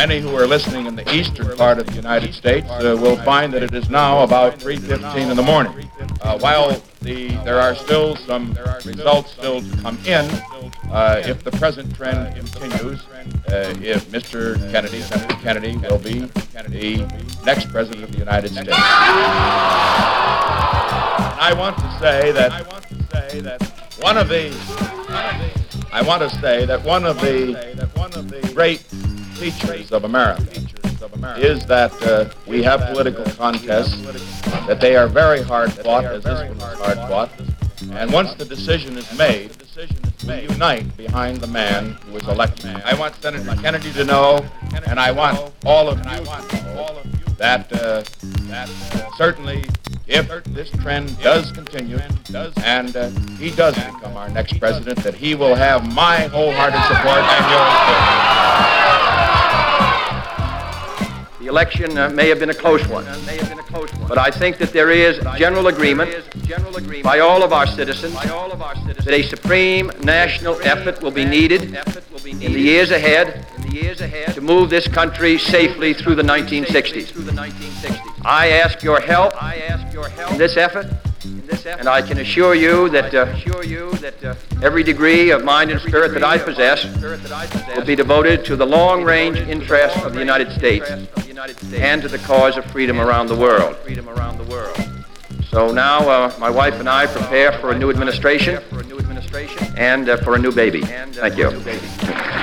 Many who are listening in the eastern part of the United States will find that it is now about 3:15 in the morning. While there are still some results still to come in, if the present trend continues, if Mr. Kennedy, Senator Kennedy, will be the next president of the United States. And I want to say that one of the great features of America is that we have political contests, that they are very hard fought, as this one was hard fought, and once the decision is made, we unite behind the man who is elected. I want Senator Kennedy to know, and I want all of you to know, that certainly if this trend does continue and he does become our next president, that he will have my wholehearted support and yours too. The election may have been a close one, but I think that there is general agreement by all of our citizens that a supreme national effort will be needed in the years ahead to move this country safely through the 1960s. I ask your help in this effort, and I can assure you that every degree of mind and spirit that I possess will be devoted to the long-range interests of the United States and to the cause of freedom around the world. So now my wife and I prepare for a new administration and for a new baby. Thank you.